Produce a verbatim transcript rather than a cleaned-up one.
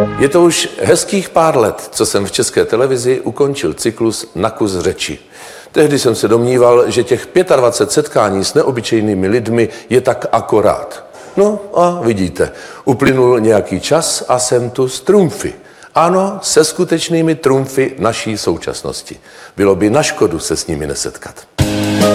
Je to už hezkých pár let, co jsem v České televizi ukončil cyklus Na kus řeči. Tehdy jsem se domníval, že těch dvacet pět setkání s neobyčejnými lidmi je tak akorát. No a vidíte, uplynul nějaký čas a jsem tu s trumfy. Ano, se skutečnými trumfy naší současnosti. Bylo by na škodu se s nimi nesetkat.